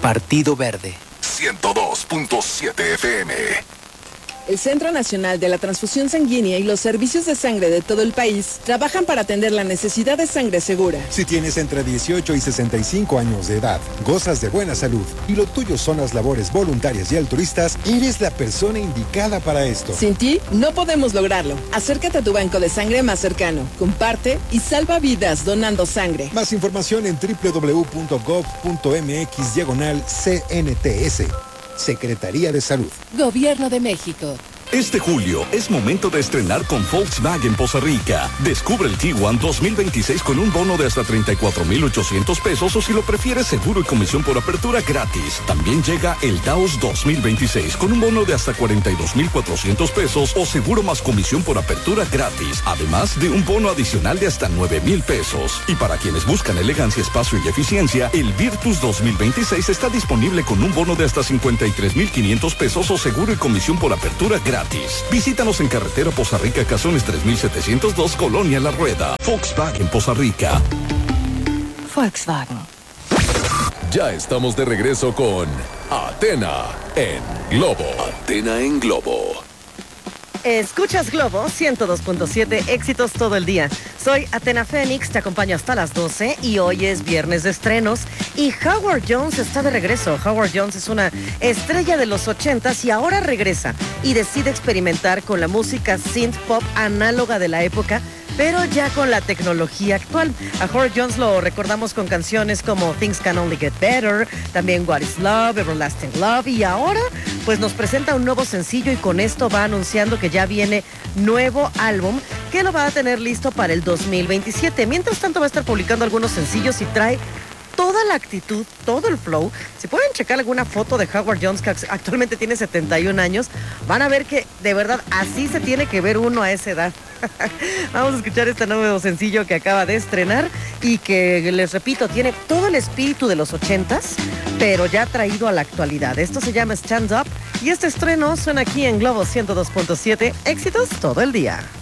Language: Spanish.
Partido Verde. 102.7 FM. El Centro Nacional de la Transfusión Sanguínea y los servicios de sangre de todo el país trabajan para atender la necesidad de sangre segura. Si tienes entre 18 y 65 años de edad, gozas de buena salud y lo tuyo son las labores voluntarias y altruistas, eres la persona indicada para esto. Sin ti, no podemos lograrlo. Acércate a tu banco de sangre más cercano, comparte y salva vidas donando sangre. Más información en www.gov.mx/CNTS. Secretaría de Salud. Gobierno de México. Este julio es momento de estrenar con Volkswagen Poza Rica. Descubre el Tiguan 2026 con un bono de hasta 34,800 pesos o si lo prefieres seguro y comisión por apertura gratis. También llega el Taos 2026 con un bono de hasta 42,400 pesos o seguro más comisión por apertura gratis. Además de un bono adicional de hasta 9,000 pesos. Y para quienes buscan elegancia, espacio y eficiencia, el Virtus 2026 está disponible con un bono de hasta 53,500 pesos o seguro y comisión por apertura gratis. Visítanos en carretera Poza Rica, Cazones 3702, Colonia La Rueda. Volkswagen Poza Rica. Volkswagen. Ya estamos de regreso con Atena en Globo. Atena en Globo. Escuchas Globo 102.7, éxitos todo el día. Soy Atena Fénix, te acompaño hasta las 12 y hoy es viernes de estrenos y Howard Jones está de regreso. Howard Jones es una estrella de los 80s y ahora regresa y decide experimentar con la música synth pop análoga de la época, pero ya con la tecnología actual. A Howard Jones lo recordamos con canciones como Things Can Only Get Better, también What Is Love, Everlasting Love, y ahora pues nos presenta un nuevo sencillo y con esto va anunciando que ya viene nuevo álbum que lo va a tener listo para el 2027. Mientras tanto va a estar publicando algunos sencillos y trae toda la actitud, todo el flow. Si pueden checar alguna foto de Howard Jones, que actualmente tiene 71 años, van a ver que de verdad así se tiene que ver uno a esa edad. Vamos a escuchar este nuevo sencillo que acaba de estrenar y que, les repito, tiene todo el espíritu de los 80s, pero ya traído a la actualidad. Esto se llama Stand Up y este estreno suena aquí en Globo 102.7, éxitos todo el día.